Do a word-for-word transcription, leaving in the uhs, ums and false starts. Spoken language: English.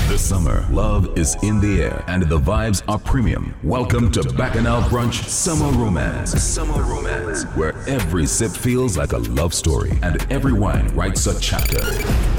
This summer, love is in the air and the vibes are premium. Welcome to Bacchanal Brunch Summer Romance. Summer Romance, where every sip feels like a love story and every wine writes a chapter.